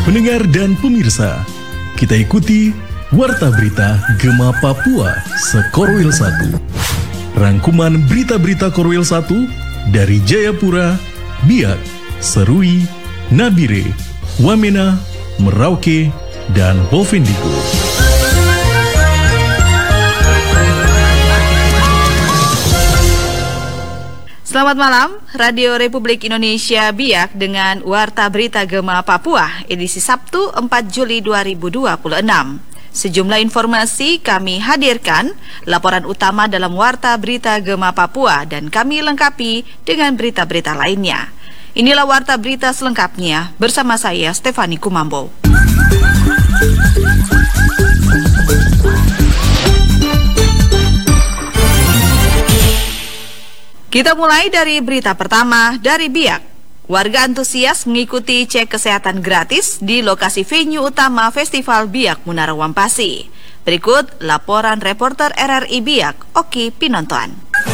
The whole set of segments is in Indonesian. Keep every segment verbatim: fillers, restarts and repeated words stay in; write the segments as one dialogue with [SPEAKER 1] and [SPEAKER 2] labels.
[SPEAKER 1] Pendengar dan pemirsa, kita ikuti Warta Berita Gema Papua Sekorwil satu. Rangkuman berita-berita Korwil satu dari Jayapura, Biak, Serui, Nabire, Wamena, Merauke, dan Bovendigul.
[SPEAKER 2] Selamat malam, Radio Republik Indonesia Biak dengan Warta Berita Gema Papua, edisi Sabtu empat Juli dua ribu dua puluh enam. Sejumlah informasi kami hadirkan, laporan utama dalam Warta Berita Gema Papua, dan kami lengkapi dengan berita-berita lainnya. Inilah Warta Berita selengkapnya, bersama saya Stefani Kumambo. Kita mulai dari berita pertama dari Biak. Warga antusias mengikuti cek kesehatan gratis di lokasi venue utama Festival Biak Munara Wampasi. Berikut laporan reporter R R I Biak, Oki Pinontoan.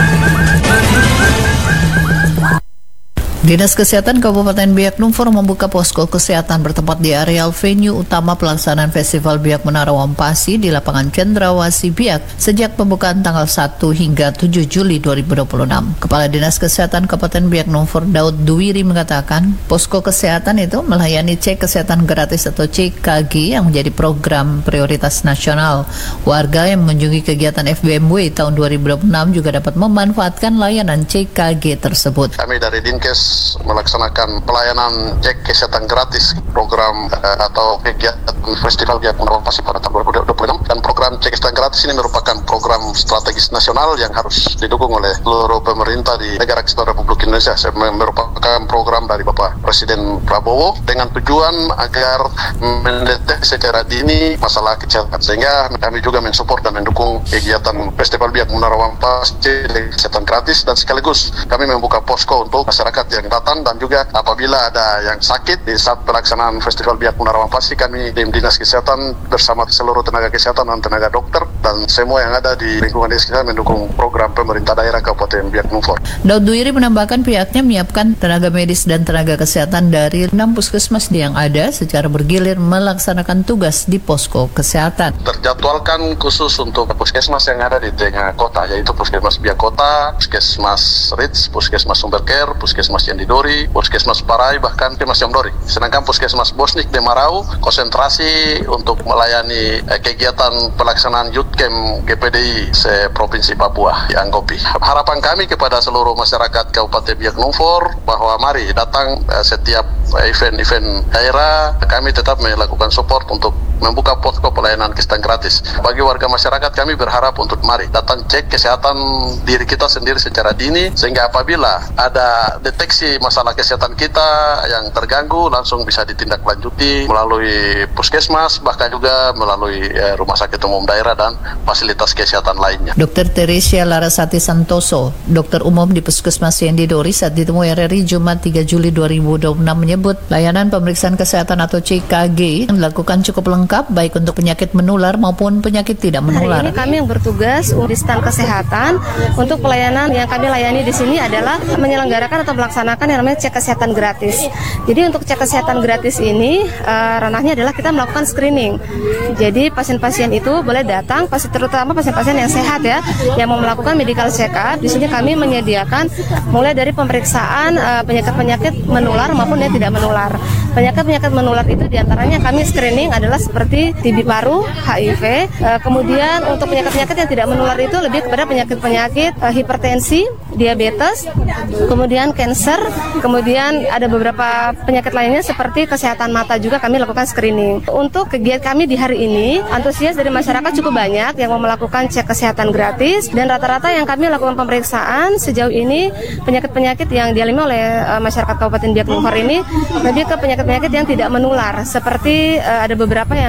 [SPEAKER 3] Dinas Kesehatan Kabupaten Biak Numfor membuka posko kesehatan bertempat di areal venue utama pelaksanaan Festival Biak Munara Wampasi di lapangan Cendrawasih Biak sejak pembukaan tanggal satu hingga tujuh Juli dua ribu dua puluh enam. Kepala Dinas Kesehatan Kabupaten Biak Numfor Daud Duwiri mengatakan, posko kesehatan itu melayani cek kesehatan gratis atau C K G yang menjadi program prioritas nasional. Warga yang mengunjungi kegiatan F B M W tahun dua ribu dua puluh enam juga dapat memanfaatkan layanan C K G tersebut.
[SPEAKER 4] Kami dari Dinkes melaksanakan pelayanan cek kesehatan gratis program uh, atau kegiatan Festival Biak Munara Wampasi pada tahun dua ribu dua puluh enam, dan program cek kesehatan gratis ini merupakan program strategis nasional yang harus didukung oleh seluruh pemerintah di negara kesatuan Republik Indonesia. Merupakan program dari Bapak Presiden Prabowo dengan tujuan agar mendeteksi secara dini masalah kesehatan, sehingga kami juga mensupport dan mendukung kegiatan Festival Biak Munara Wampasi kesehatan gratis, dan sekaligus kami membuka posko untuk masyarakat yang datang, dan juga apabila ada yang sakit di saat pelaksanaan Festival Biak Munara Wampasi, kami tim Dinas Kesehatan bersama seluruh tenaga kesehatan dan tenaga dokter dan semua yang ada di lingkungan Dinas Kesehatan mendukung program pemerintah daerah Kabupaten Biak Numfor.
[SPEAKER 3] Daud Duwiri menambahkan pihaknya menyiapkan tenaga medis dan tenaga kesehatan dari enam puskesmas yang ada secara bergilir melaksanakan tugas di posko kesehatan.
[SPEAKER 4] Terjadwalkan khusus untuk puskesmas yang ada di tengah kota, yaitu Puskesmas Biak Kota, Puskesmas Rits, Puskesmas Sumberker, Puskesmas Yandidori, Puskesmas Parai, bahkan Puskesmas Jamdori. Sedangkan Puskesmas Bosnik de Marau konsentrasi untuk melayani eh, kegiatan pelaksanaan Youth Camp G P D I se-Provinsi Papua di Angkopi. Harapan kami kepada seluruh masyarakat Kabupaten Biak Numfor bahwa mari datang eh, setiap eh, event-event daerah, kami tetap melakukan support untuk membuka posko pelayanan kesehatan gratis. Bagi warga masyarakat, kami berharap untuk mari datang cek kesehatan diri kita sendiri secara dini, sehingga apabila ada deteksi masalah kesehatan kita yang terganggu, langsung bisa ditindaklanjuti melalui puskesmas, bahkan juga melalui eh, rumah sakit umum daerah dan fasilitas kesehatan lainnya.
[SPEAKER 3] Dokter Teresia Larasati Santoso, dokter umum di Puskesmas Yandidori, saat ditemui R R I Jumat tiga Juli dua ribu dua puluh enam menyebut layanan pemeriksaan kesehatan atau C K G dilakukan cukup lengkap baik untuk penyakit menular maupun penyakit tidak menular.
[SPEAKER 5] Hari ini kami yang bertugas di stand kesehatan untuk pelayanan yang kami layani di sini adalah menyelenggarakan atau melaksanakan yang namanya cek kesehatan gratis. Jadi untuk cek kesehatan gratis ini uh, ranahnya adalah kita melakukan screening. Jadi pasien-pasien itu boleh datang, pasti terutama pasien-pasien yang sehat ya, yang mau melakukan medical check up. Di sini kami menyediakan mulai dari pemeriksaan uh, penyakit-penyakit menular maupun yang tidak menular. Penyakit-penyakit menular itu diantaranya kami screening adalah seperti T B paru, H I V. Uh, kemudian untuk penyakit-penyakit yang tidak menular itu lebih kepada penyakit-penyakit uh, hipertensi, diabetes, kemudian kanker, kemudian ada beberapa penyakit lainnya seperti kesehatan mata juga kami lakukan screening. Untuk kegiatan kami di hari ini, antusias dari masyarakat cukup banyak yang mau melakukan cek kesehatan gratis, dan rata-rata yang kami lakukan pemeriksaan sejauh ini penyakit-penyakit yang dialami oleh uh, masyarakat Kabupaten Biak Numfor ini lebih ke penyakit-penyakit yang tidak menular, seperti uh, ada beberapa yang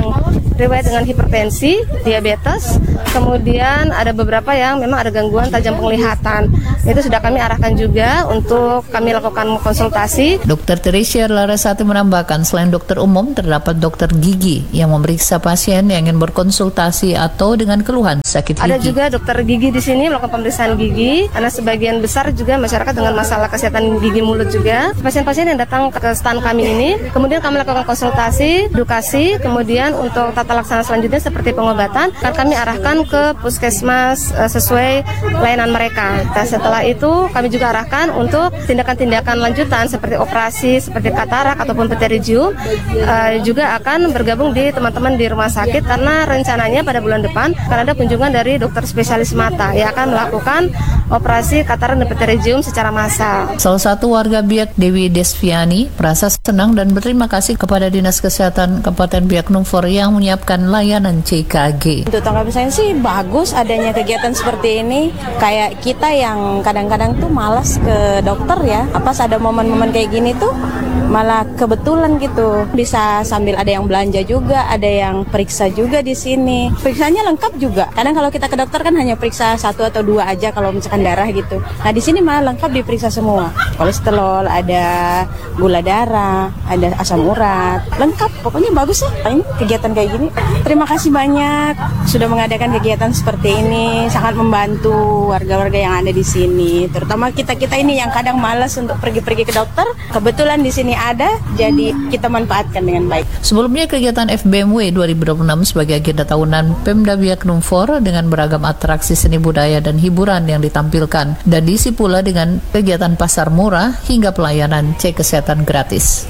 [SPEAKER 5] riwayat dengan hipertensi, diabetes, kemudian ada beberapa yang memang ada gangguan tajam penglihatan. Itu sudah kami arahkan juga untuk kami lakukan konsultasi.
[SPEAKER 3] Dokter Teresia Larasati menambahkan selain dokter umum terdapat dokter gigi yang memeriksa pasien yang ingin berkonsultasi atau dengan keluhan sakit gigi.
[SPEAKER 5] Ada juga dokter gigi di sini melakukan pemeriksaan gigi karena sebagian besar juga masyarakat dengan masalah kesehatan gigi mulut juga. Pasien-pasien yang datang ke stand kami ini, kemudian kami lakukan konsultasi, edukasi, kemudian untuk tata laksana selanjutnya seperti pengobatan akan kami arahkan ke puskesmas uh, sesuai layanan mereka. Dan setelah itu kami juga arahkan untuk tindakan-tindakan lanjutan seperti operasi, seperti katarak ataupun pterygium uh, juga akan bergabung di teman-teman di rumah sakit karena rencananya pada bulan depan akan ada kunjungan dari dokter spesialis mata yang akan melakukan operasi katarak dan pterygium secara massal.
[SPEAKER 3] Salah satu warga Biak, Dewi Desviani, merasa senang dan berterima kasih kepada Dinas Kesehatan Kabupaten Biak Numfor yang menyiapkan layanan C K G.
[SPEAKER 6] Untuk tanggapan saya sih bagus adanya kegiatan seperti ini. Kayak kita yang kadang-kadang tuh malas ke dokter ya. Apa ada momen-momen kayak gini tuh malah kebetulan gitu. Bisa sambil ada yang belanja juga, ada yang periksa juga di sini. Periksanya lengkap juga. Kadang kalau kita ke dokter kan hanya periksa satu atau dua aja kalau misalkan darah gitu. Nah di sini malah lengkap diperiksa semua. Kolesterol, ada gula darah, ada asam urat, lengkap. Pokoknya bagus ya ini kegiatan kayak gini. Terima kasih banyak sudah mengadakan kegiatan seperti ini, sangat membantu warga-warga yang ada di sini. Terutama kita-kita ini yang kadang malas untuk pergi-pergi ke dokter. Kebetulan di sini ada, jadi kita manfaatkan dengan baik.
[SPEAKER 3] Sebelumnya kegiatan F B M W dua ribu dua puluh enam sebagai agenda tahunan Pemda Biak Numfor dengan beragam atraksi seni budaya dan hiburan yang ditampilkan dan diisi pula dengan kegiatan pasar murah hingga pelayanan cek kesehatan gratis.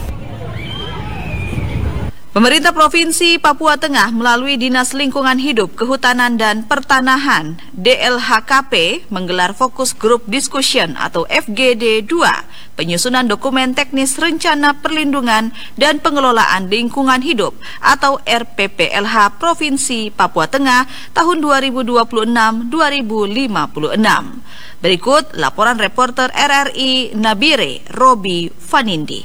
[SPEAKER 2] Pemerintah Provinsi Papua Tengah melalui Dinas Lingkungan Hidup, Kehutanan dan Pertanahan D L H K P menggelar Fokus Group Discussion atau F G D dua, penyusunan dokumen teknis rencana perlindungan dan pengelolaan lingkungan hidup atau R P P L H Provinsi Papua Tengah tahun dua ribu dua puluh enam sampai dua ribu lima puluh enam. Berikut laporan reporter R R I Nabire Robi Fanindi.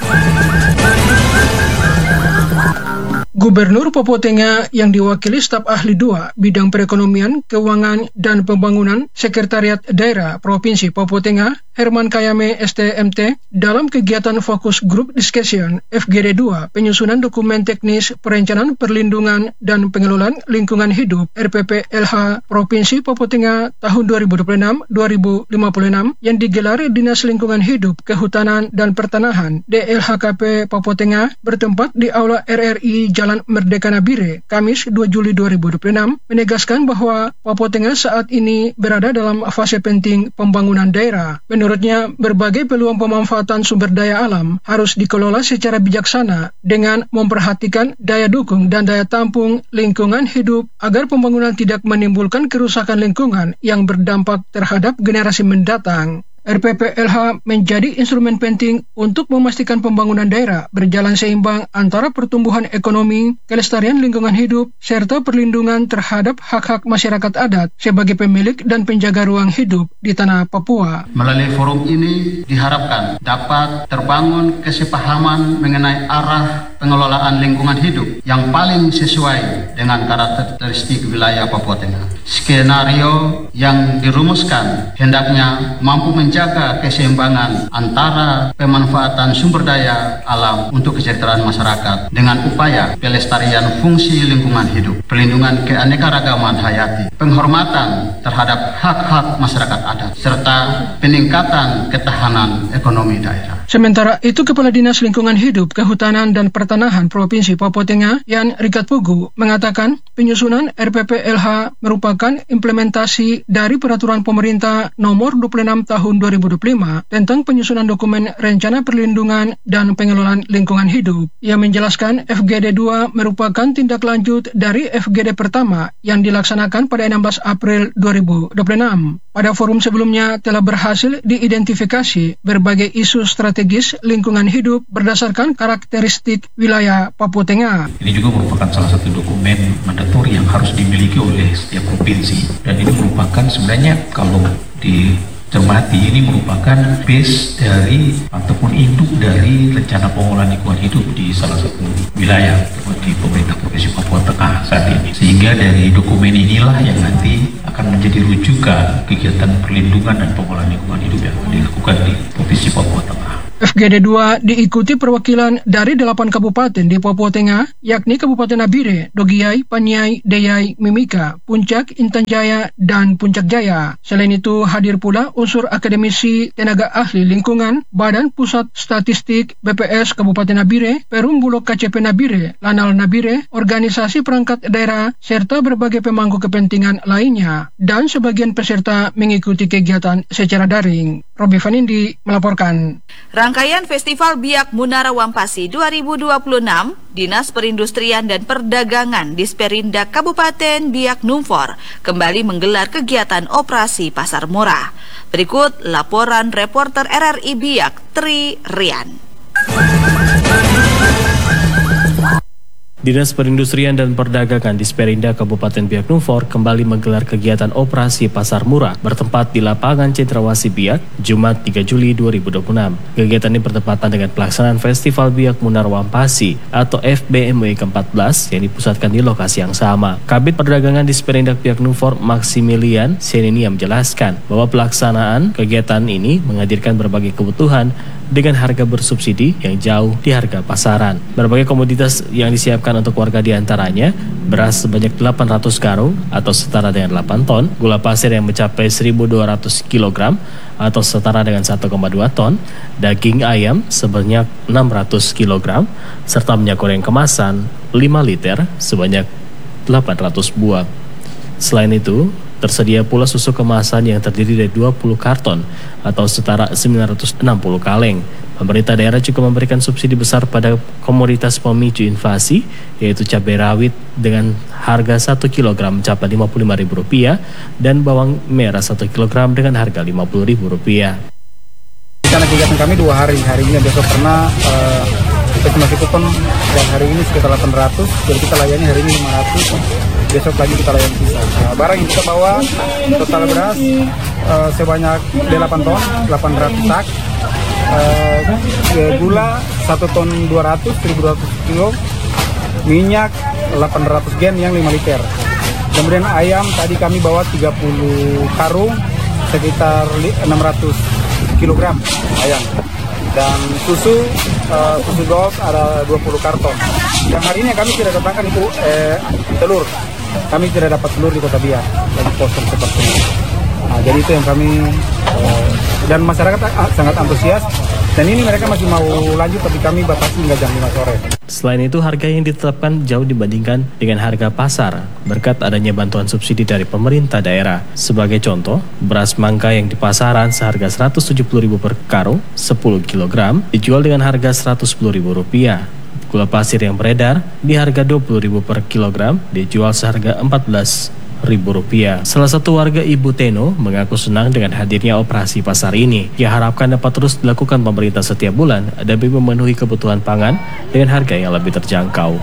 [SPEAKER 7] Gubernur Papua Tengah yang diwakili staf ahli dua bidang perekonomian, keuangan, dan pembangunan Sekretariat Daerah Provinsi Papua Tengah, Herman Kayame S T M T, dalam kegiatan Fokus Group Discussion F G D dua, penyusunan dokumen teknis perencanaan perlindungan dan pengelolaan lingkungan hidup R P P L H Provinsi Papua Tengah tahun dua ribu dua puluh enam sampai dua ribu lima puluh enam yang digelar Dinas Lingkungan Hidup, Kehutanan, dan Pertanahan D L H K P Papua Tengah bertempat di Aula R R I Jalan Merdeka Nabire, Kamis dua Juli dua ribu dua puluh enam, menegaskan bahwa Papua Tengah saat ini berada dalam fase penting pembangunan daerah. Menurutnya, berbagai peluang pemanfaatan sumber daya alam harus dikelola secara bijaksana dengan memperhatikan daya dukung dan daya tampung lingkungan hidup agar pembangunan tidak menimbulkan kerusakan lingkungan yang berdampak terhadap generasi mendatang. R P P L H menjadi instrumen penting untuk memastikan pembangunan daerah berjalan seimbang antara pertumbuhan ekonomi, kelestarian lingkungan hidup, serta perlindungan terhadap hak-hak masyarakat adat sebagai pemilik dan penjaga ruang hidup di tanah Papua.
[SPEAKER 8] Melalui forum ini diharapkan dapat terbangun kesepahaman mengenai arah pengelolaan lingkungan hidup yang paling sesuai dengan karakteristik wilayah Papua Tengah. Skenario yang dirumuskan hendaknya mampu menjaga menjaga keseimbangan antara pemanfaatan sumber daya alam untuk kesejahteraan masyarakat dengan upaya pelestarian fungsi lingkungan hidup, pelindungan keanekaragaman hayati, penghormatan terhadap hak-hak masyarakat adat, serta peningkatan ketahanan ekonomi daerah.
[SPEAKER 7] Sementara itu, Kepala Dinas Lingkungan Hidup, Kehutanan, dan Pertanahan Provinsi Papua Tengah, Yan Rikat Pugu, mengatakan penyusunan R P P L H merupakan implementasi dari Peraturan Pemerintah Nomor dua puluh enam Tahun dua ribu dua puluh lima tentang penyusunan dokumen rencana perlindungan dan pengelolaan lingkungan hidup. Ia menjelaskan F G D dua merupakan tindak lanjut dari F G D pertama yang dilaksanakan pada enam belas April dua ribu dua puluh enam. Pada forum sebelumnya telah berhasil diidentifikasi berbagai isu strategis lingkungan hidup berdasarkan karakteristik wilayah Papua Tengah.
[SPEAKER 9] Ini juga merupakan salah satu dokumen mandatori yang harus dimiliki oleh setiap provinsi, dan ini merupakan sebenarnya kalau di cermati, ini merupakan base dari ataupun induk dari rencana pengolahan lingkungan hidup di salah satu wilayah di pemerintah Provinsi Papua Tengah saat ini. Sehingga dari dokumen inilah yang nanti akan menjadi rujukan kegiatan perlindungan dan pengolahan lingkungan hidup yang dilakukan di Provinsi Papua Tengah.
[SPEAKER 7] F G D dua diikuti perwakilan dari delapan kabupaten di Papua Tengah, yakni Kabupaten Nabire, Dogiai, Paniai, Deyai, Mimika, Puncak, Intan Jaya, dan Puncak Jaya. Selain itu hadir pula unsur akademisi, tenaga ahli lingkungan, Badan Pusat Statistik, B P S Kabupaten Nabire, Perum Bulog K C P Nabire, Lanal Nabire, organisasi perangkat daerah, serta berbagai pemangku kepentingan lainnya. Dan sebagian peserta mengikuti kegiatan secara daring. Robi Fanindi melaporkan.
[SPEAKER 2] Rangkaian Festival Biak Munara Wampasi dua ribu dua puluh enam, Dinas Perindustrian dan Perdagangan Disperindak Kabupaten Biak Numfor kembali menggelar kegiatan operasi pasar murah. Berikut laporan reporter R R I Biak, Tri Rian.
[SPEAKER 10] Dinas Perindustrian dan Perdagangan Disperindak Kabupaten Biak Numfor kembali menggelar kegiatan operasi pasar murah bertempat di lapangan Cendrawasih Biak, Jumat tiga Juli dua ribu dua puluh enam. Kegiatan ini bertepatan dengan pelaksanaan Festival Biak Munara Wampasi atau F B M W ke empat belas yang dipusatkan di lokasi yang sama. Kabid Perdagangan Disperindak Biak Numfor, Maximilian Senenia menjelaskan bahwa pelaksanaan kegiatan ini menghadirkan berbagai kebutuhan dengan harga bersubsidi yang jauh di harga pasaran. Berbagai komoditas yang disiapkan untuk warga diantaranya beras sebanyak delapan ratus karung atau setara dengan delapan ton, gula pasir yang mencapai seribu dua ratus kilogram atau setara dengan satu koma dua ton, daging ayam sebanyak enam ratus kilogram, serta minyak goreng kemasan lima liter sebanyak delapan ratus buah. Selain itu, tersedia pula susu kemasan yang terdiri dari dua puluh karton atau setara sembilan ratus enam puluh kaleng. Pemerintah daerah juga memberikan subsidi besar pada komoditas pemicu inflasi, yaitu cabai rawit dengan harga satu kilogram mencapai lima puluh lima ribu rupiah dan bawang merah satu kilogram dengan harga lima puluh ribu rupiah.
[SPEAKER 11] Karena kegiatan kami dua hari, hari ini besok karena uh, estimasi kupon dan hari ini sekitar delapan ratus, jadi kita layani hari ini lima ratus, besok lagi kita layani sisa. Nah, barang yang kita bawa total beras uh, sebanyak delapan ton, delapan ratus tak, uh, gula satu ton dua ratus, seribu dua ratus kilo, minyak delapan ratus gen yang lima liter. Kemudian ayam tadi kami bawa tiga puluh karung, sekitar enam ratus kilogram ayam. Dan susu, uh, susu gold ada dua puluh karton. Yang hari ini kami tidak datangkan itu eh, telur. Kami tidak dapat telur di Kota Biak, lagi kosong seperti ini. Nah, jadi itu yang kami, uh, dan masyarakat sangat antusias. Dan ini mereka masih mau lanjut, tapi kami batasi hingga jam lima sore.
[SPEAKER 10] Selain itu, harga yang ditetapkan jauh dibandingkan dengan harga pasar berkat adanya bantuan subsidi dari pemerintah daerah. Sebagai contoh, beras mangka yang di pasaran seharga seratus tujuh puluh ribu per karung, sepuluh kilogram, dijual dengan harga seratus sepuluh ribu rupiah. Gula pasir yang beredar di harga dua puluh ribu per kilogram, dijual seharga empat belas ribu rupiah. Salah satu warga Ibu Teno mengaku senang dengan hadirnya operasi pasar ini. Ia harapkan dapat terus dilakukan pemerintah setiap bulan demi memenuhi kebutuhan pangan dengan harga yang lebih terjangkau.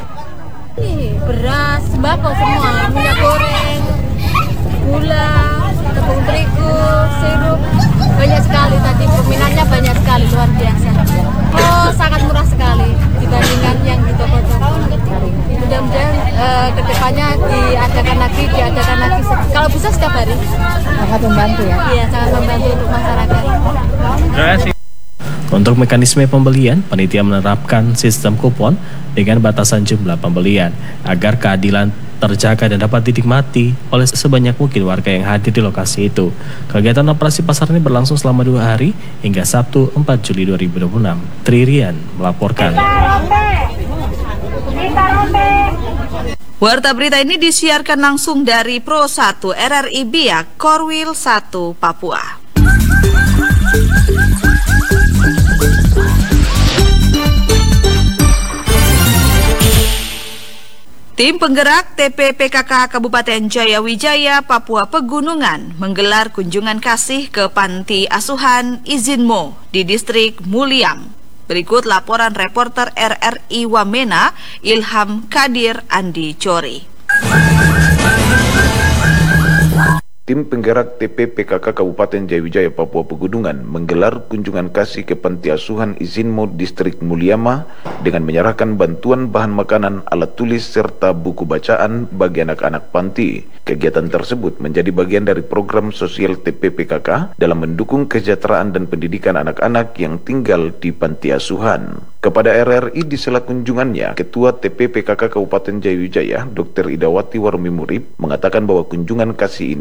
[SPEAKER 12] Beras, sembako semua, minyak goreng, gula, tepung terigu, sirup, banyak sekali tadi, peminatnya banyak sekali, luar biasa. Oh, sangat murah sekali dibandingkan yang di toko-toko. Mudah-mudahan uh, kedepannya diadakan lagi, diadakan lagi. Kalau bisa setiap hari. Sangat membantu ya? Iya, sangat membantu untuk masyarakat.
[SPEAKER 10] Terima kasih. Untuk mekanisme pembelian, panitia menerapkan sistem kupon dengan batasan jumlah pembelian agar keadilan terjaga dan dapat dinikmati oleh sebanyak mungkin warga yang hadir di lokasi itu. Kegiatan operasi pasar ini berlangsung selama dua hari hingga Sabtu empat Juli dua ribu dua puluh enam. Tri Rian melaporkan.
[SPEAKER 2] Warta berita ini disiarkan langsung dari Pro satu R R I Biak, Korwil satu, Papua. Tim penggerak T P P K K Kabupaten Jayawijaya, Papua Pegunungan menggelar kunjungan kasih ke Panti Asuhan Izinmo di Distrik Muliam. Berikut laporan reporter R R I Wamena, Ilham Kadir Andi Cori.
[SPEAKER 13] Tim penggerak T P P K K Kabupaten Jayawijaya Papua Pegunungan menggelar kunjungan kasih ke Panti Asuhan Isinmo Distrik Mulyama dengan menyerahkan bantuan bahan makanan, alat tulis, serta buku bacaan bagi anak-anak panti. Kegiatan tersebut menjadi bagian dari program sosial T P P K K dalam mendukung kesejahteraan dan pendidikan anak-anak yang tinggal di panti asuhan. Kepada R R I di sela kunjungannya, Ketua T P P K K Kabupaten Jayawijaya, Dokter Idawati Warmi Murib, mengatakan bahwa kunjungan kasih ini